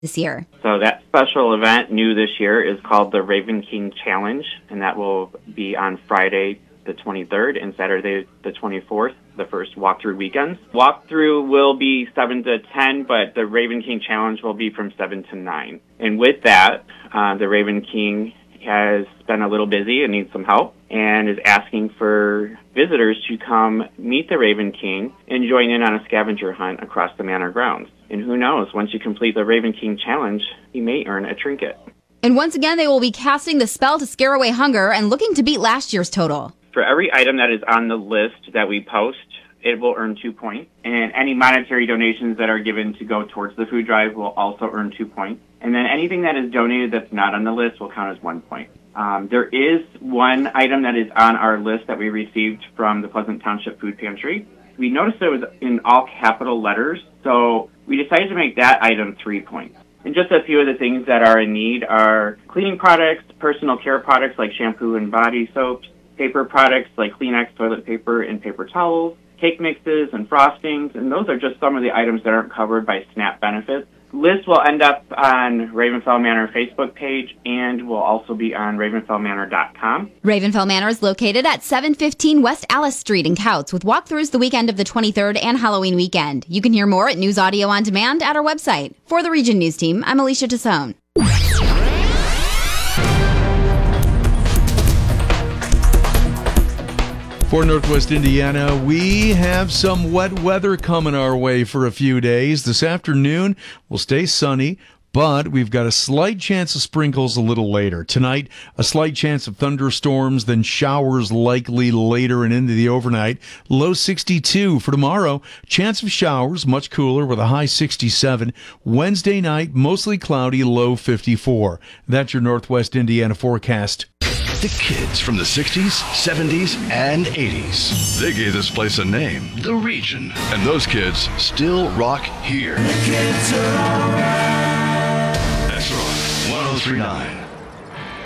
this year? So that special event new this year is called the Raven King Challenge, and that will be on Friday the 23rd and Saturday the 24th, the first walkthrough weekends. Walkthrough will be 7 to 10, but the Raven King Challenge will be from 7 to 9. And with that, the Raven King has been a little busy and needs some help and is asking for visitors to come meet the Raven King and join in on a scavenger hunt across the manor grounds. And who knows, once you complete the Raven King Challenge, you may earn a trinket. And once again, they will be casting the spell to scare away hunger and looking to beat last year's total. For every item that is on the list that we post, it will earn 2 points. And any monetary donations that are given to go towards the food drive will also earn 2 points. And then anything that is donated that's not on the list will count as 1 point. There is one item that is on our list that we received from the Pleasant Township Food Pantry. We noticed it was in all capital letters, so we decided to make that item 3 points. And just a few of the things that are in need are cleaning products, personal care products like shampoo and body soaps, paper products like Kleenex, toilet paper, and paper towels, cake mixes and frostings, and those are just some of the items that aren't covered by SNAP benefits. List will end up on Ravenfell Manor Facebook page and will also be on ravenfellmanor.com. Ravenfell Manor is located at 715 West Alice Street in Couts with walkthroughs the weekend of the 23rd and Halloween weekend. You can hear more at News Audio On Demand at our website. For the Region News Team, I'm Alicia Tassone. For Northwest Indiana, we have some wet weather coming our way for a few days. This afternoon will stay sunny, but we've got a slight chance of sprinkles a little later. Tonight, a slight chance of thunderstorms, then showers likely later and into the overnight. Low 62 for tomorrow. Chance of showers, much cooler with a high 67. Wednesday night, mostly cloudy, low 54. That's your Northwest Indiana forecast. The kids from the 60s, 70s, and 80s. They gave this place a name, The Region. And those kids still rock here. The kids are alright. That's right, 103.9